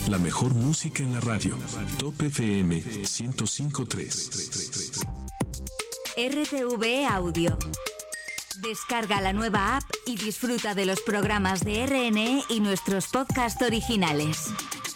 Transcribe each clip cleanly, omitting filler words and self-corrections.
La mejor música en la radio. Top FM 105.3. RTV Audio. Descarga la nueva app y disfruta de los programas de RNE y nuestros podcasts originales.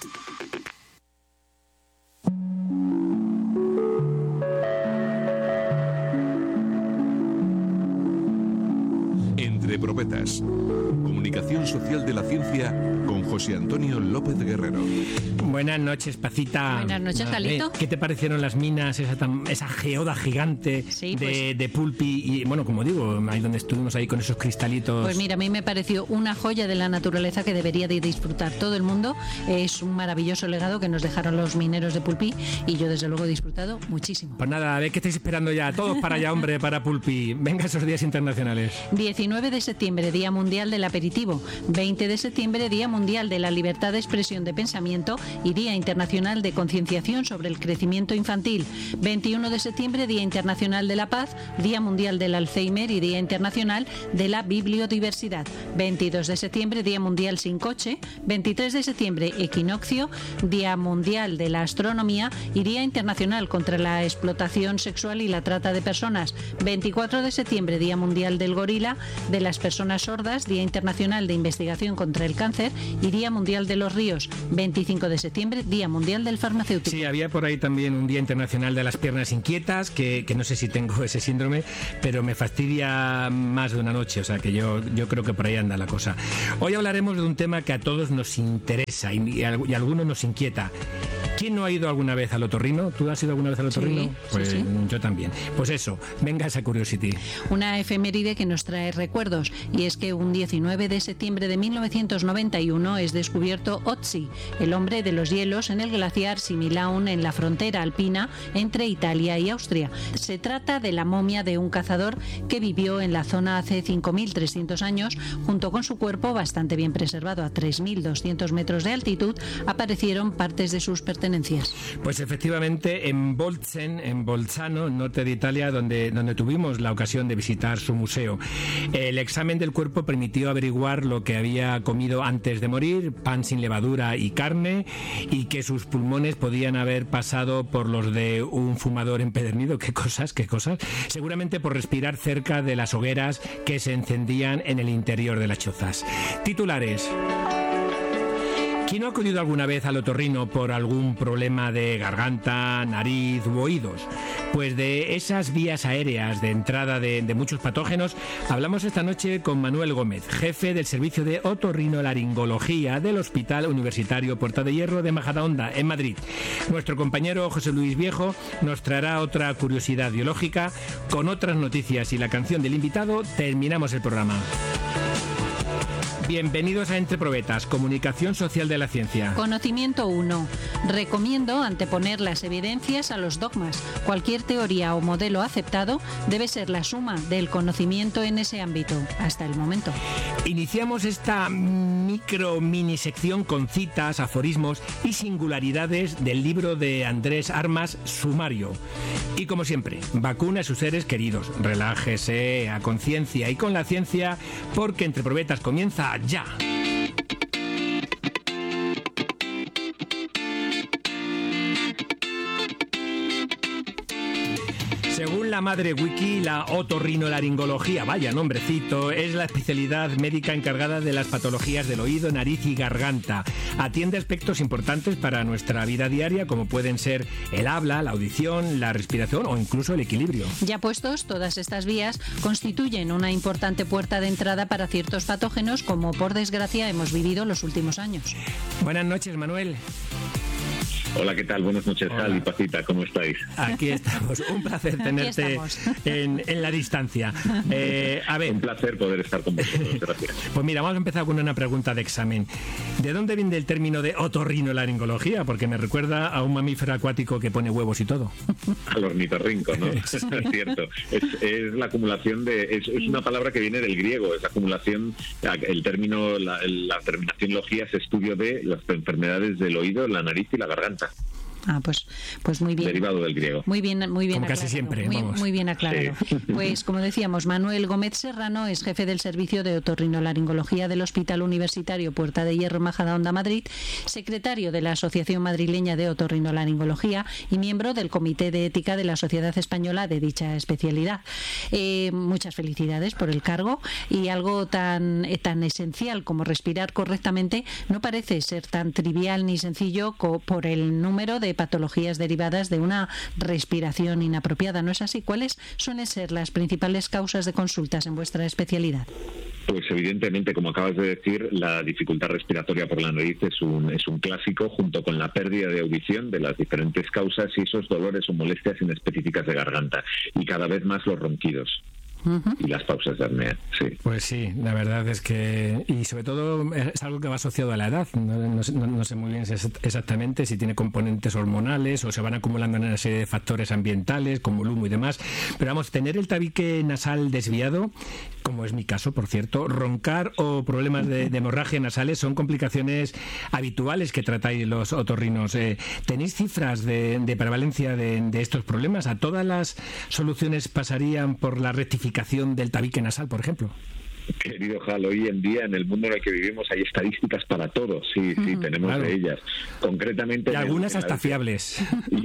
Entre Profetas. Comunicación social de la ciencia con José Antonio López Guerrero. Buenas noches, Pacita. Buenas noches, Jalito. ¿Qué te parecieron las minas, esa geoda gigante de Pulpi? Y bueno, como digo, ahí donde estuvimos ahí con esos cristalitos. Pues mira, a mí me pareció una joya de la naturaleza que debería de disfrutar todo el mundo. Es un maravilloso legado que nos dejaron los mineros de Pulpi y yo desde luego he disfrutado muchísimo. Pues nada, a ver qué estáis esperando ya. Todos para allá, hombre, para Pulpi. Venga, esos días internacionales. 19 de septiembre, Día Mundial del Aperitivo. 20 de septiembre, Día Mundial de la Libertad de Expresión de Pensamiento y Día Internacional de Concienciación sobre el Crecimiento Infantil. 21 de septiembre, Día Internacional de la Paz, Día Mundial del Alzheimer y Día Internacional de la Bibliodiversidad. 22 de septiembre, Día Mundial sin coche. 23 de septiembre, Equinoccio, Día Mundial de la Astronomía y Día Internacional contra la Explotación Sexual y la Trata de Personas. 24 de septiembre, Día Mundial del Gorila, de las Personas Sordas, Día Internacional de Investigación contra el Cáncer y Día Mundial de los Ríos. 25 de septiembre, Día Mundial del Farmacéutico. Sí, había por ahí también un Día Internacional de las Piernas Inquietas, que no sé si tengo ese síndrome, pero me fastidia más de una noche, o sea que yo creo que por ahí anda la cosa. Hoy hablaremos de un tema que a todos nos interesa y a algunos nos inquieta. ¿Quién no ha ido alguna vez al otorrino? ¿Tú has ido alguna vez al otorrino? Sí, pues sí. Yo también. Pues eso, venga esa Curiosity. Una efeméride que nos trae recuerdos, y es que un 19 de septiembre de 1991 es descubierto Ötzi, el hombre de los hielos, en el glaciar Similaun en la frontera alpina entre Italia y Austria. Se trata de la momia de un cazador que vivió en la zona hace 5.300 años. Junto con su cuerpo, bastante bien preservado a 3.200 metros de altitud, aparecieron partes de sus pertenencias. Pues efectivamente en Bolzen, en Bolzano, norte de Italia, donde tuvimos la ocasión de visitar su museo. El examen del cuerpo permitió averiguar lo que había comido antes de morir, pan sin levadura y carne, y que sus pulmones podían haber pasado por los de un fumador empedernido. ¿Qué cosas? Seguramente por respirar cerca de las hogueras que se encendían en el interior de las chozas. Titulares. ¿Quién no ha acudido alguna vez al otorrino por algún problema de garganta, nariz u oídos? Pues de esas vías aéreas de entrada de muchos patógenos hablamos esta noche con Manuel Gómez, jefe del servicio de otorrinolaringología del Hospital Universitario Puerta de Hierro de Majadahonda, en Madrid. Nuestro compañero José Luis Viejo nos traerá otra curiosidad biológica. Con otras noticias y la canción del invitado terminamos el programa. Bienvenidos a Entre Probetas, comunicación social de la ciencia. Conocimiento 1. Recomiendo anteponer las evidencias a los dogmas. Cualquier teoría o modelo aceptado debe ser la suma del conocimiento en ese ámbito, hasta el momento. Iniciamos esta mini sección con citas, aforismos y singularidades del libro de Andrés Armas, Sumario. Y como siempre, vacuna a sus seres queridos. Relájese a conciencia y con la ciencia, porque Entre Probetas comienza ya. Según la madre wiki, la otorrinolaringología, vaya nombrecito, es la especialidad médica encargada de las patologías del oído, nariz y garganta. Atiende aspectos importantes para nuestra vida diaria, como pueden ser el habla, la audición, la respiración o incluso el equilibrio. Ya puestos, todas estas vías constituyen una importante puerta de entrada para ciertos patógenos, como por desgracia hemos vivido los últimos años. Buenas noches, Manuel. Hola, ¿qué tal? Buenas noches, Jal y Pacita, ¿cómo estáis? Aquí estamos, un placer tenerte en la distancia. A ver. Un placer poder estar con vosotros, gracias. Pues mira, vamos a empezar con una pregunta de examen. ¿De dónde viene el término de otorrinolaringología? Porque me recuerda a un mamífero acuático que pone huevos y todo. Al ornitorrinco, ¿no? Es cierto. Es la acumulación de... Es una palabra que viene del griego, es la acumulación, el término, la terminación logía es estudio de las enfermedades del oído, la nariz y la garganta. Pues muy bien. Derivado del griego. Muy bien como aclarado. Casi siempre, muy bien aclarado. Sí. Pues como decíamos, Manuel Gómez Serrano es jefe del Servicio de Otorrinolaringología del Hospital Universitario Puerta de Hierro Majadahonda, Madrid, secretario de la Asociación Madrileña de Otorrinolaringología y miembro del Comité de Ética de la Sociedad Española de dicha especialidad. Muchas felicidades por el cargo, y algo tan esencial como respirar correctamente no parece ser tan trivial ni sencillo por el número de patologías derivadas de una respiración inapropiada, ¿no es así? ¿Cuáles suelen ser las principales causas de consultas en vuestra especialidad? Pues evidentemente, como acabas de decir, la dificultad respiratoria por la nariz es un clásico, junto con la pérdida de audición de las diferentes causas y esos dolores o molestias inespecíficas de garganta, y cada vez más los ronquidos. Y las pausas de apnea, sí. Pues sí, la verdad es que, y sobre todo es algo que va asociado a la edad. No sé muy bien exactamente si tiene componentes hormonales o se van acumulando en una serie de factores ambientales como el humo y demás, pero vamos, tener el tabique nasal desviado, como es mi caso, por cierto, roncar o problemas de hemorragia nasales son complicaciones habituales que tratáis los otorrinos. ¿Tenéis cifras de prevalencia de estos problemas? ¿A todas las soluciones pasarían por la rectificación del tabique nasal, por ejemplo? Querido Jal, hoy en día en el mundo en el que vivimos hay estadísticas para todo, sí, tenemos claro. de ellas. Concretamente... Y algunas hasta fiables.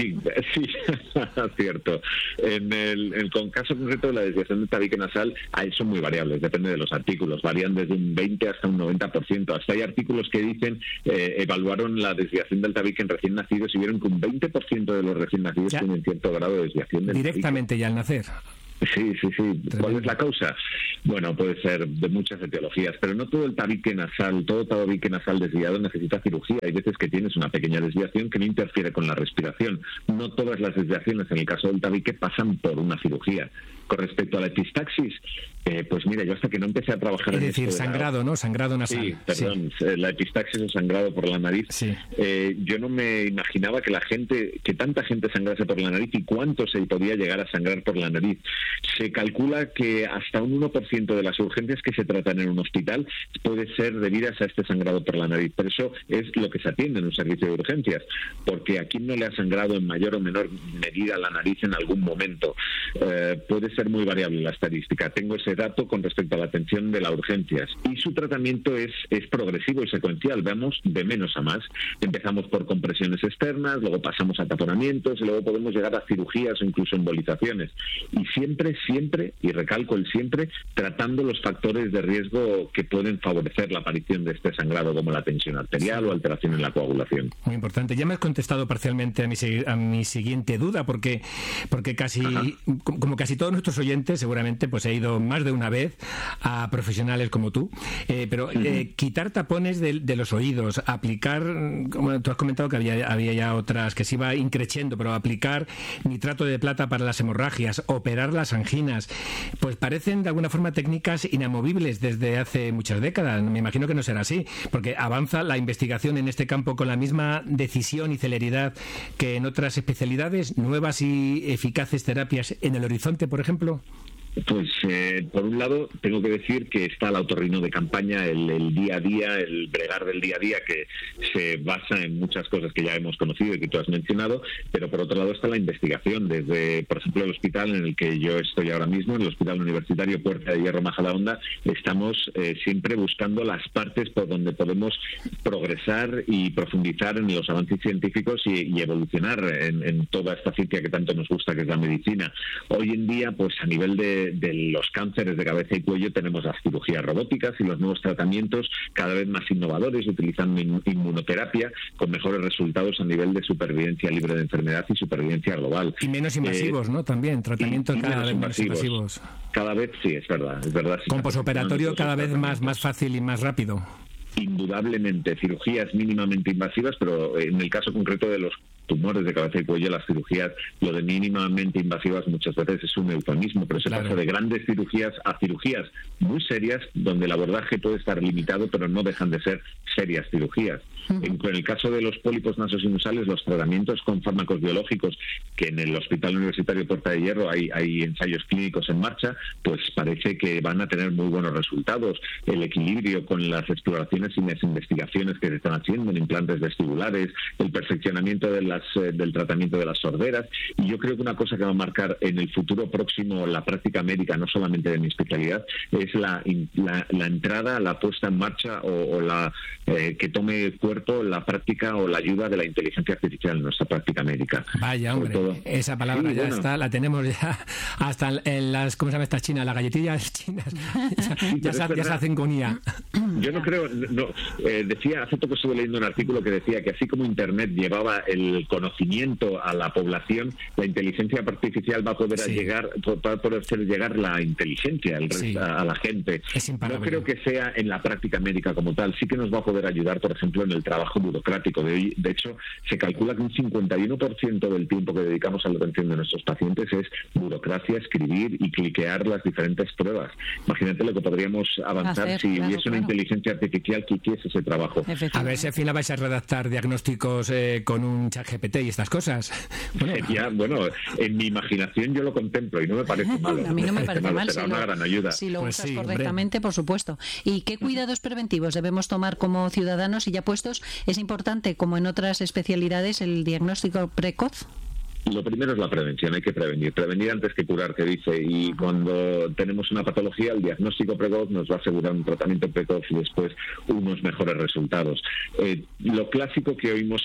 Sí, cierto. En el caso concreto de la desviación del tabique nasal, son muy variables, depende de los artículos, varían desde un 20 hasta un 90%. Hasta hay artículos que dicen, evaluaron la desviación del tabique en recién nacidos y vieron que un 20% de los recién nacidos tienen cierto grado de desviación del directamente tabique. Ya al nacer. Sí. ¿Cuál es la causa? Bueno, puede ser de muchas etiologías, pero no todo el tabique nasal desviado necesita cirugía. Hay veces que tienes una pequeña desviación que no interfiere con la respiración. No todas las desviaciones en el caso del tabique pasan por una cirugía. Con respecto a la epistaxis, pues mira, yo hasta que no empecé a trabajar en decir, sangrado, ¿no? Sangrado nasal. Sí, perdón, la epistaxis o sangrado por la nariz. Sí. Yo no me imaginaba que tanta gente sangrase por la nariz y cuánto se podía llegar a sangrar por la nariz. Se calcula que hasta un 1% de las urgencias que se tratan en un hospital puede ser debidas a este sangrado por la nariz. Por eso es lo que se atiende en un servicio de urgencias, porque a quien no le ha sangrado en mayor o menor medida la nariz en algún momento. Puede ser muy variable la estadística. Tengo ese dato con respecto a la atención de las urgencias. Y su tratamiento es progresivo y secuencial. Vamos de menos a más. Empezamos por compresiones externas, luego pasamos a taponamientos y luego podemos llegar a cirugías o incluso embolizaciones. Y siempre, y recalco el siempre, tratando los factores de riesgo que pueden favorecer la aparición de este sangrado, como la tensión arterial o alteración en la coagulación. Muy importante. Ya me has contestado parcialmente a mi siguiente duda, porque como casi todos nuestros oyentes, seguramente pues he ido más de una vez a profesionales como tú, pero quitar tapones de los oídos, aplicar, como tú has comentado que había ya otras que se iba increciendo, pero aplicar nitrato de plata para las hemorragias, operar las anginas, pues parecen de alguna forma técnicas inamovibles desde hace muchas décadas. Me imagino que no será así, porque avanza la investigación en este campo con la misma decisión y celeridad que en otras especialidades, nuevas y eficaces terapias en el horizonte, por ejemplo. Pues por un lado tengo que decir que está el otorrino de campaña, el día a día, el bregar del día a día, que se basa en muchas cosas que ya hemos conocido y que tú has mencionado, pero por otro lado está la investigación. Desde, por ejemplo, el hospital en el que yo estoy ahora mismo, en el Hospital Universitario Puerta de Hierro Majadahonda, estamos siempre buscando las partes por donde podemos progresar y profundizar en los avances científicos y evolucionar en toda esta ciencia que tanto nos gusta, que es la medicina. Hoy en día, pues a nivel de los cánceres de cabeza y cuello tenemos las cirugías robóticas y los nuevos tratamientos cada vez más innovadores, utilizando inmunoterapia con mejores resultados a nivel de supervivencia libre de enfermedad y supervivencia global. Y menos invasivos, ¿no? También, tratamientos cada vez menos invasivos. Cada vez, sí, es verdad. Con posoperatorio cada vez más fácil y más rápido. Indudablemente, cirugías mínimamente invasivas, pero en el caso concreto de los tumores de cabeza y cuello, las cirugías, lo de mínimamente invasivas muchas veces es un eufemismo, pero se pasa de grandes cirugías a cirugías muy serias, donde el abordaje puede estar limitado, pero no dejan de ser serias cirugías. En el caso de los pólipos nasosinusales, los tratamientos con fármacos biológicos, que en el Hospital Universitario Puerta de Hierro hay ensayos clínicos en marcha, pues parece que van a tener muy buenos resultados. El equilibrio con las exploraciones y las investigaciones que se están haciendo en implantes vestibulares, el perfeccionamiento del tratamiento de las sorderas, y yo creo que una cosa que va a marcar en el futuro próximo la práctica médica, no solamente de mi especialidad, es la entrada, la puesta en marcha o la que tome cuerpo la práctica o la ayuda de la inteligencia artificial en nuestra práctica médica. Vaya, hombre, esa palabra ya está, la tenemos ya hasta en las, ¿cómo se llama esta china? Las galletillas chinas. ya se hacen con IA. Yo no creo, decía, hace poco estuve leyendo un artículo que decía que así como Internet llevaba el conocimiento a la población, la inteligencia artificial va a poder hacer llegar la inteligencia a la gente. No creo que sea en la práctica médica como tal, sí que nos va a poder ayudar, por ejemplo, en el trabajo burocrático. De hecho, se calcula que un 51% del tiempo que dedicamos a la atención de nuestros pacientes es burocracia, escribir y cliquear las diferentes pruebas. Imagínate lo que podríamos avanzar si hubiese una inteligencia artificial que hiciese ese trabajo. A ver si al final vais a redactar diagnósticos con un ChatGPT y estas cosas. Bueno, en mi imaginación yo lo contemplo y no me parece malo. A mí no me parece mal. Será una gran ayuda. Si lo usas correctamente, por supuesto. ¿Y qué cuidados preventivos debemos tomar como ciudadanos? Y ya puestos, ¿es importante, como en otras especialidades, el diagnóstico precoz? Lo primero es la prevención, hay que prevenir antes que curar, que dice, y cuando tenemos una patología, el diagnóstico precoz nos va a asegurar un tratamiento precoz y después unos mejores resultados. Lo clásico que oímos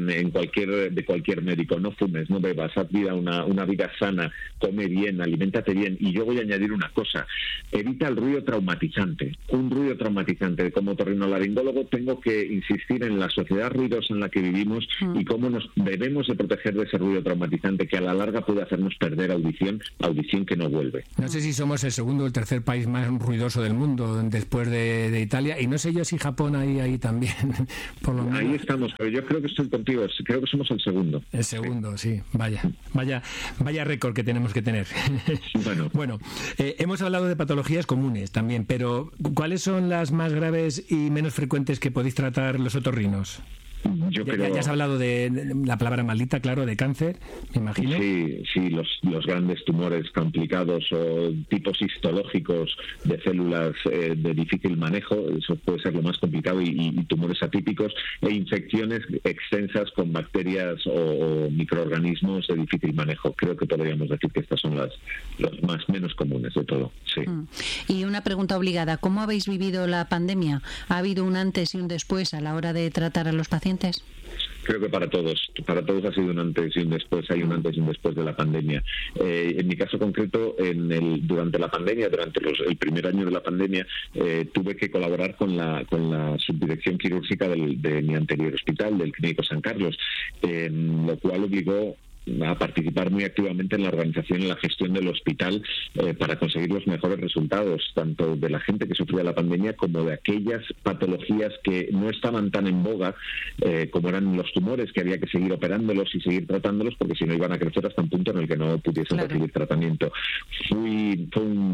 de cualquier médico: no fumes, no bebas, haz una vida sana, come bien, aliméntate bien. Y yo voy a añadir una cosa: evita el ruido traumatizante. Un ruido traumatizante. Como otorrinolaringólogo tengo que insistir en la sociedad ruidosa en la que vivimos y cómo nos debemos de proteger de ese ruido traumatizante, que a la larga puede hacernos perder audición que no vuelve. No sé si somos el segundo o el tercer país más ruidoso del mundo después de Italia, y no sé yo si Japón ahí también, por lo menos. Ahí estamos, pero yo creo que estoy contigo, creo que somos el segundo. El segundo, sí, vaya récord que tenemos que tener. Bueno, hemos hablado de patologías comunes también, pero ¿cuáles son las más graves y menos frecuentes que podéis tratar los otorrinos? Yo creo... Ya has hablado de la palabra maldita, claro, de cáncer, me imagino. Sí, los grandes tumores complicados o tipos histológicos de células de difícil manejo, eso puede ser lo más complicado, y tumores atípicos e infecciones extensas con bacterias o microorganismos de difícil manejo. Creo que podríamos decir que estas son los menos comunes de todo. Sí. Y una pregunta obligada: ¿cómo habéis vivido la pandemia? ¿Ha habido un antes y un después a la hora de tratar a los pacientes? Creo que para todos ha sido un antes y un después, hay un antes y un después de la pandemia. En mi caso concreto, durante la pandemia, durante el primer año de la pandemia, tuve que colaborar con la subdirección quirúrgica de mi anterior hospital, del Clínico San Carlos, lo cual obligó a participar muy activamente en la organización y en la gestión del hospital para conseguir los mejores resultados, tanto de la gente que sufría la pandemia como de aquellas patologías que no estaban tan en boga, como eran los tumores, que había que seguir operándolos y seguir tratándolos, porque si no iban a crecer hasta un punto en el que no pudiesen recibir tratamiento. Fue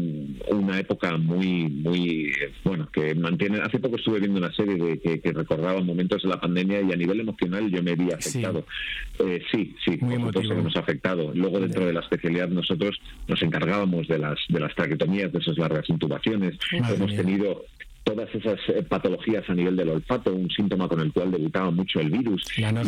una época muy que mantiene. Hace poco estuve viendo una serie que recordaba momentos de la pandemia, y a nivel emocional yo me vi afectado. Sí, que nos ha afectado. Luego, dentro de la especialidad, nosotros nos encargábamos de las traqueotomías, de esas largas intubaciones. Hemos tenido todas esas patologías a nivel del olfato, un síntoma con el cual debutaba mucho el virus.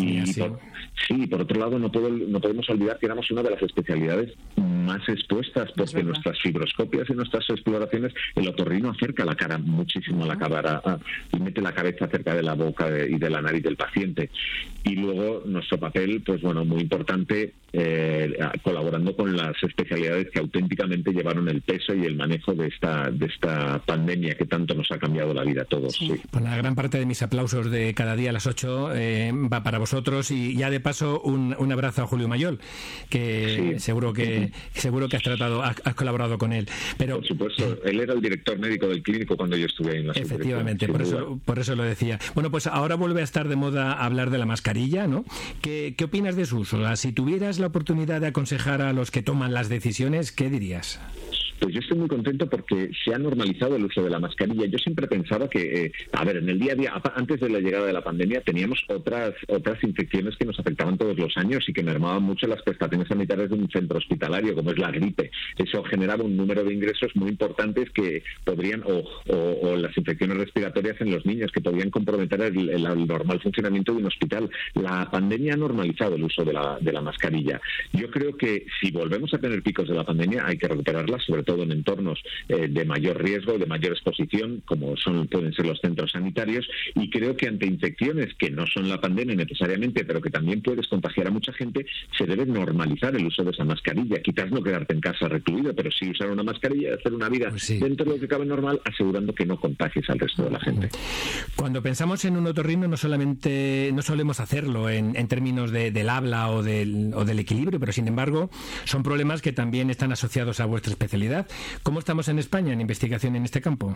Por otro lado, no podemos olvidar que éramos una de las especialidades más expuestas, porque nuestras fibroscopias y nuestras exploraciones, el otorrino acerca la cara muchísimo a la cámara y mete la cabeza cerca de la boca y de la nariz del paciente. Y luego nuestro papel, muy importante, colaborando con las especialidades que auténticamente llevaron el peso y el manejo de esta pandemia que tanto nos ha cambiado la vida a todos. Sí. Pues la gran parte de mis aplausos de cada día a las 8 va para vosotros, y ya de paso un abrazo a Julio Mayol, que seguro que has colaborado con él. Pero, por supuesto, él era el director médico del clínico cuando yo estuve en la efectivamente, por eso lo decía. Bueno, pues ahora vuelve a estar de moda hablar de la mascarilla, ¿no? ¿Qué opinas de su uso? Si tuvieras la oportunidad de aconsejar a los que toman las decisiones, ¿qué dirías? Pues yo estoy muy contento porque se ha normalizado el uso de la mascarilla. Yo siempre pensaba que, en el día a día, antes de la llegada de la pandemia, teníamos otras infecciones que nos afectaban todos los años y que mermaban mucho las prestaciones sanitarias de un centro hospitalario, como es la gripe. Eso generaba un número de ingresos muy importantes que podrían, o las infecciones respiratorias en los niños, que podían comprometer el normal funcionamiento de un hospital. La pandemia ha normalizado el uso de la mascarilla. Yo creo que si volvemos a tener picos de la pandemia, hay que recuperarlas, sobre todo en entornos de mayor riesgo, de mayor exposición, como pueden ser los centros sanitarios, y creo que ante infecciones que no son la pandemia necesariamente, pero que también puedes contagiar a mucha gente, se debe normalizar el uso de esa mascarilla. Quizás no quedarte en casa recluido, pero sí usar una mascarilla y hacer una vida dentro de lo que cabe normal, asegurando que no contagies al resto de la gente. Cuando pensamos en un otorrino, no solemos hacerlo en términos del habla o del equilibrio, pero sin embargo son problemas que también están asociados a vuestra especialidad. ¿Cómo estamos en España en investigación en este campo?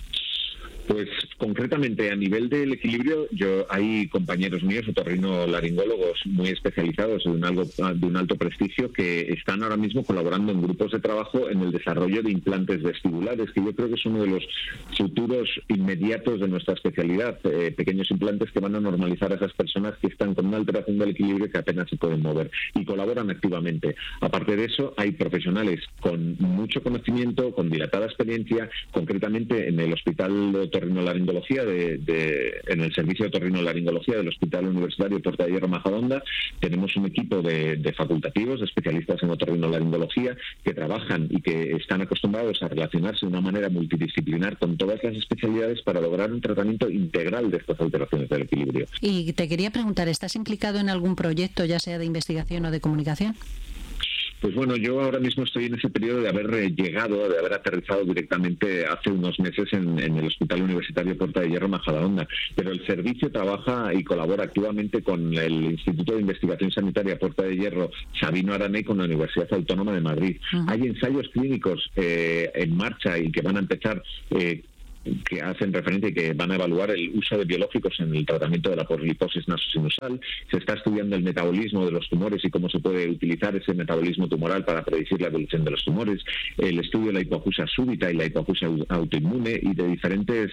Pues concretamente a nivel del equilibrio, hay compañeros míos, otorrinolaringólogos muy especializados de un alto prestigio, que están ahora mismo colaborando en grupos de trabajo en el desarrollo de implantes vestibulares, que yo creo que es uno de los futuros inmediatos de nuestra especialidad, pequeños implantes que van a normalizar a esas personas que están con una alteración del equilibrio que apenas se pueden mover, y colaboran activamente. Aparte de eso, hay profesionales con mucho conocimiento, con dilatada experiencia, concretamente en el Hospital de Otorrinolaringología en el servicio de otorrinolaringología del Hospital Universitario Puerta de Hierro Majadahonda. Tenemos un equipo de facultativos, de especialistas en otorrinolaringología, que trabajan y que están acostumbrados a relacionarse de una manera multidisciplinar con todas las especialidades para lograr un tratamiento integral de estas alteraciones del equilibrio. Y te quería preguntar, ¿estás implicado en algún proyecto, ya sea de investigación o de comunicación? Pues bueno, yo ahora mismo estoy en ese periodo de haber aterrizado directamente hace unos meses en el Hospital Universitario Puerta de Hierro Majadahonda, pero el servicio trabaja y colabora activamente con el Instituto de Investigación Sanitaria Puerta de Hierro Sabino Arana con la Universidad Autónoma de Madrid. Hay ensayos clínicos en marcha y que van a empezar, que hacen referencia y que van a evaluar el uso de biológicos en el tratamiento de la poliposis nasosinusal. Se está estudiando el metabolismo de los tumores y cómo se puede utilizar ese metabolismo tumoral para predecir la evolución de los tumores, el estudio de la hipoacusia súbita y la hipoacusia autoinmune, y de diferentes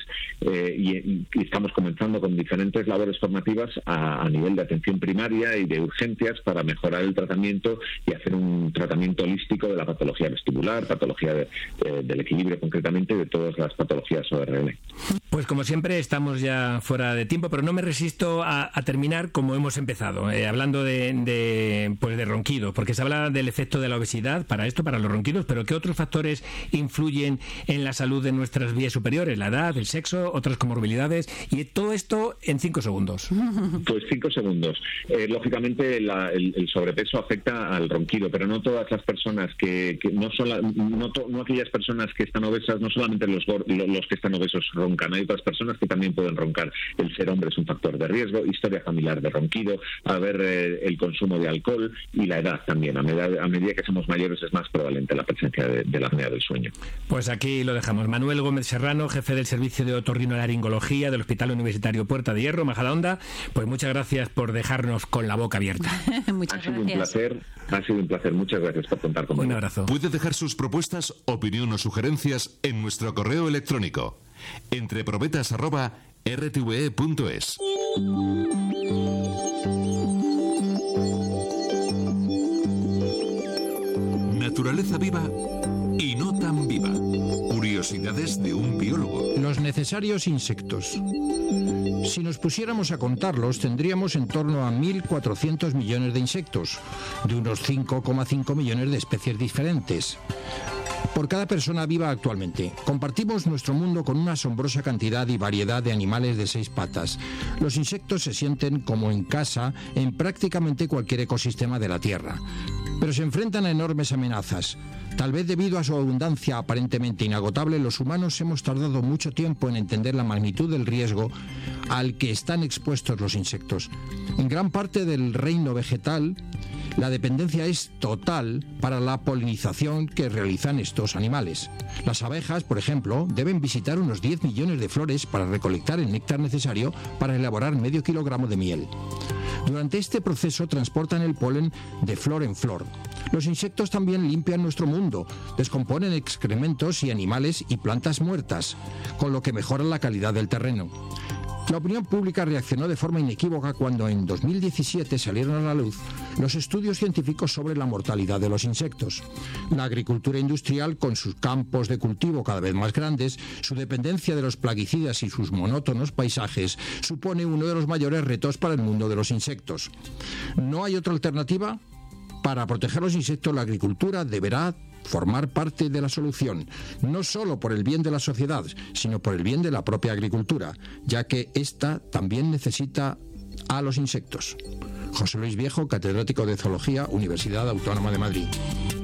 y estamos comenzando con diferentes labores formativas a nivel de atención primaria y de urgencias para mejorar el tratamiento y hacer un tratamiento holístico de la patología vestibular, patología del equilibrio, concretamente de todas las patologías ORL. Pues como siempre estamos ya fuera de tiempo, pero no me resisto a terminar como hemos empezado, hablando de ronquido, porque se habla del efecto de la obesidad para los ronquidos, pero ¿qué otros factores influyen en la salud de nuestras vías superiores? La edad, el sexo, otras comorbilidades, y todo esto en 5 segundos. Pues 5 segundos. Lógicamente el sobrepeso afecta al ronquido, pero no todas las personas no aquellas personas que están obesas, no solamente los que están obesos roncan, hay otras personas que también pueden roncar. El ser hombre es un factor de riesgo, historia familiar de ronquido, el consumo de alcohol y la edad también. A medida que somos mayores es más prevalente la presencia de la apnea del sueño. Pues aquí lo dejamos. Manuel Gómez Serrano, jefe del Servicio de Otorrinolaringología del Hospital Universitario Puerta de Hierro, Majadahonda, pues muchas gracias por dejarnos con la boca abierta. Muchas gracias. Ha sido un placer. Muchas gracias por contar conmigo. Un abrazo. Puede dejar sus propuestas, opinión o sugerencias en nuestro correo electrónico entreprobetas@rtve.es. Naturaleza viva y no tan viva. Curiosidades de un biólogo. Los necesarios insectos. Si nos pusiéramos a contarlos, tendríamos en torno a 1.400 millones de insectos, de unos 5,5 millones de especies diferentes por cada persona viva actualmente. Compartimos nuestro mundo con una asombrosa cantidad y variedad de animales de 6 patas. Los insectos se sienten como en casa en prácticamente cualquier ecosistema de la Tierra, pero se enfrentan a enormes amenazas. Tal vez debido a su abundancia aparentemente inagotable, los humanos hemos tardado mucho tiempo en entender la magnitud del riesgo al que están expuestos los insectos. En gran parte del reino vegetal, la dependencia es total para la polinización que realizan estos animales. Las abejas, por ejemplo, deben visitar unos 10 millones de flores para recolectar el néctar necesario para elaborar medio kilogramo de miel. Durante este proceso transportan el polen de flor en flor. Los insectos también limpian nuestro mundo, descomponen excrementos y animales y plantas muertas, con lo que mejoran la calidad del terreno. La opinión pública reaccionó de forma inequívoca cuando en 2017 salieron a la luz los estudios científicos sobre la mortalidad de los insectos. La agricultura industrial, con sus campos de cultivo cada vez más grandes, su dependencia de los plaguicidas y sus monótonos paisajes, supone uno de los mayores retos para el mundo de los insectos. ¿No hay otra alternativa? Para proteger los insectos, la agricultura deberá formar parte de la solución, no solo por el bien de la sociedad, sino por el bien de la propia agricultura, ya que ésta también necesita a los insectos. José Luis Viejo, catedrático de Zoología, Universidad Autónoma de Madrid.